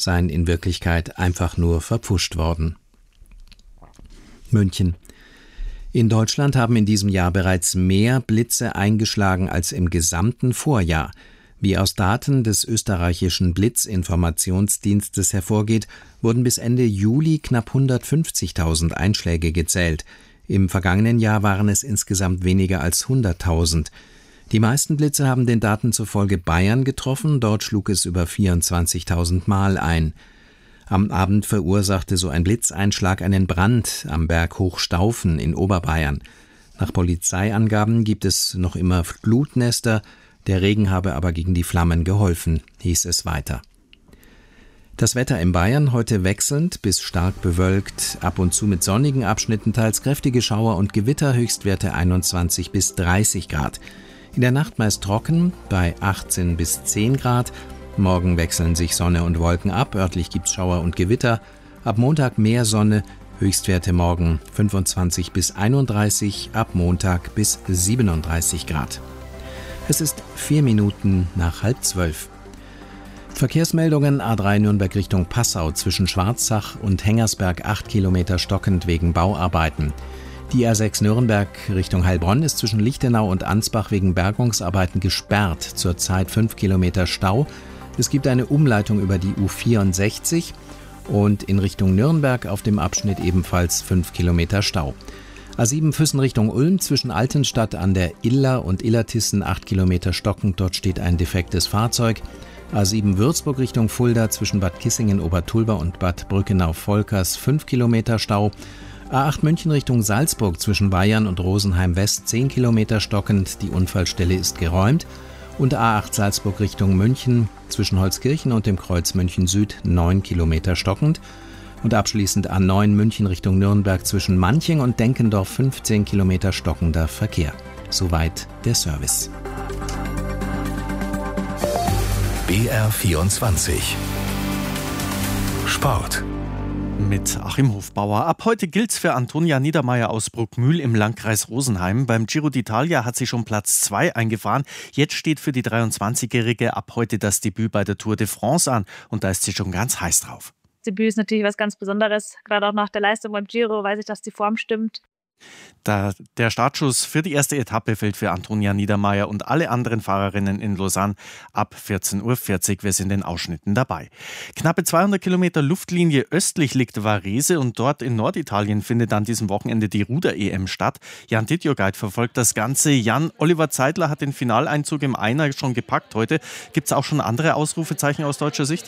seien in Wirklichkeit einfach nur verpfuscht worden. München. In Deutschland haben in diesem Jahr bereits mehr Blitze eingeschlagen als im gesamten Vorjahr. Wie aus Daten des österreichischen Blitzinformationsdienstes hervorgeht, wurden bis Ende Juli knapp 150.000 Einschläge gezählt. Im vergangenen Jahr waren es insgesamt weniger als 100.000. Die meisten Blitze haben den Daten zufolge Bayern getroffen, dort schlug es über 24.000 Mal ein. Am Abend verursachte so ein Blitzeinschlag einen Brand am Berg Hochstaufen in Oberbayern. Nach Polizeiangaben gibt es noch immer Glutnester, der Regen habe aber gegen die Flammen geholfen, hieß es weiter. Das Wetter in Bayern heute wechselnd bis stark bewölkt, ab und zu mit sonnigen Abschnitten, teils kräftige Schauer und Gewitter, Höchstwerte 21 bis 30 Grad. In der Nacht meist trocken, bei 18 bis 10 Grad. Morgen wechseln sich Sonne und Wolken ab, örtlich gibt's Schauer und Gewitter. Ab Montag mehr Sonne, Höchstwerte morgen 25 bis 31, ab Montag bis 37 Grad. Es ist 4 Minuten nach 11:30. Verkehrsmeldungen: A3 Nürnberg Richtung Passau zwischen Schwarzach und Hengersberg 8 Kilometer stockend wegen Bauarbeiten. Die A6 Nürnberg Richtung Heilbronn ist zwischen Lichtenau und Ansbach wegen Bergungsarbeiten gesperrt, zurzeit 5 Kilometer Stau. Es gibt eine Umleitung über die U64 und in Richtung Nürnberg auf dem Abschnitt ebenfalls 5 Kilometer Stau. A7 Füssen Richtung Ulm zwischen Altenstadt an der Iller und Illertissen 8 Kilometer stockend, dort steht ein defektes Fahrzeug. A7 Würzburg Richtung Fulda zwischen Bad Kissingen-Obertulba und Bad Brückenau-Volkers 5 Kilometer Stau. A8 München Richtung Salzburg zwischen Bayern und Rosenheim West 10 Kilometer stockend, die Unfallstelle ist geräumt. Und A8 Salzburg Richtung München zwischen Holzkirchen und dem Kreuz München Süd 9 Kilometer stockend. Und abschließend A9 München Richtung Nürnberg zwischen Manching und Denkendorf 15 Kilometer stockender Verkehr. Soweit der Service. BR24 Sport. Mit Achim Hofbauer. Ab heute gilt's für Antonia Niedermaier aus Bruckmühl im Landkreis Rosenheim. Beim Giro d'Italia hat sie schon Platz 2 eingefahren. Jetzt steht für die 23-Jährige ab heute das Debüt bei der Tour de France an. Und da ist sie schon ganz heiß drauf. Debüt ist natürlich was ganz Besonderes. Gerade auch nach der Leistung beim Giro weiß ich, dass die Form stimmt. Der Startschuss für die erste Etappe fällt für Antonia Niedermaier und alle anderen Fahrerinnen in Lausanne ab 14:40 Uhr. Wir sind in Ausschnitten dabei. Knappe 200 Kilometer Luftlinie östlich liegt Varese und dort in Norditalien findet an diesem Wochenende die Ruder-EM statt. Jan Dittjogaid verfolgt das Ganze. Jan, Oliver Zeidler hat den Finaleinzug im Einer schon gepackt heute. Gibt es auch schon andere Ausrufezeichen aus deutscher Sicht?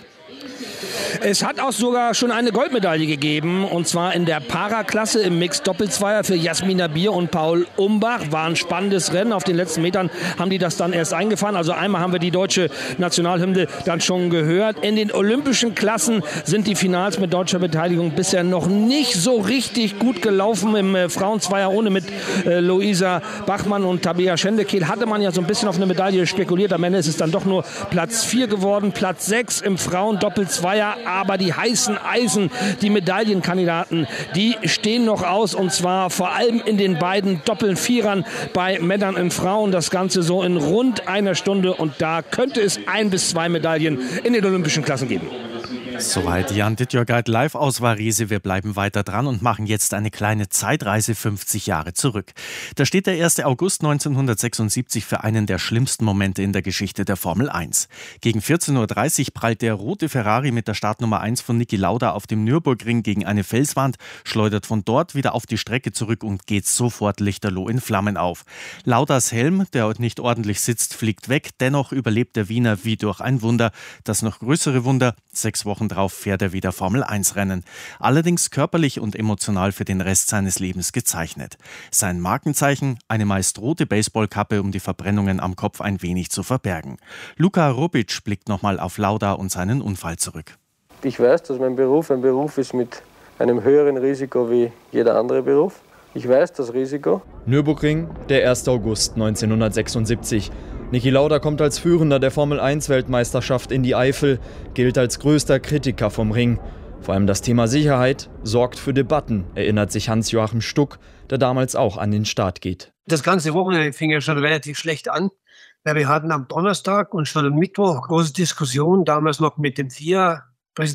Es hat auch sogar schon eine Goldmedaille gegeben, und zwar in der Para-Klasse im Mixed-Doppelzweier für Jasmina Bier und Paul Umbach. War ein spannendes Rennen. Auf den letzten Metern haben die das dann erst eingefahren. Also einmal haben wir die deutsche Nationalhymne dann schon gehört. In den olympischen Klassen sind die Finals mit deutscher Beteiligung bisher noch nicht so richtig gut gelaufen. Im Frauenzweier ohne mit Luisa Bachmann und Tabea Schendekehl hatte man ja so ein bisschen auf eine Medaille spekuliert. Am Ende ist es dann doch nur Platz 4 geworden, Platz 6 im Frauendoppelzweier. Aber die heißen Eisen, die Medaillenkandidaten, die stehen noch aus, und zwar vor allem in den beiden Doppel-Vierern bei Männern und Frauen. Das Ganze so in rund einer Stunde, und da könnte es 1 bis 2 Medaillen in den olympischen Klassen geben. Soweit Jan Dittjogaid live aus Varese. Wir bleiben weiter dran und machen jetzt eine kleine Zeitreise 50 Jahre zurück. Da steht der 1. August 1976 für einen der schlimmsten Momente in der Geschichte der Formel 1. Gegen 14:30 Uhr prallt der rote Ferrari mit der Startnummer 1 von Niki Lauda auf dem Nürburgring gegen eine Felswand, schleudert von dort wieder auf die Strecke zurück und geht sofort lichterloh in Flammen auf. Laudas Helm, der nicht ordentlich sitzt, fliegt weg. Dennoch überlebt der Wiener wie durch ein Wunder. Das noch größere Wunder: 6 Wochen drauf fährt er wieder Formel-1-Rennen. Allerdings körperlich und emotional für den Rest seines Lebens gezeichnet. Sein Markenzeichen: eine meist rote Baseballkappe, um die Verbrennungen am Kopf ein wenig zu verbergen. Luka Robic blickt nochmal auf Lauda und seinen Unfall zurück. Ich weiß, dass mein Beruf ein Beruf ist mit einem höheren Risiko wie jeder andere Beruf. Ich weiß das Risiko. Nürburgring, der 1. August 1976. Niki Lauda kommt als Führender der Formel-1-Weltmeisterschaft in die Eifel, gilt als größter Kritiker vom Ring. Vor allem das Thema Sicherheit sorgt für Debatten, erinnert sich Hans-Joachim Stuck, der damals auch an den Start geht. Das ganze Wochenende fing ja schon relativ schlecht an, weil wir hatten am Donnerstag und schon am Mittwoch große Diskussion, damals noch mit dem FIA,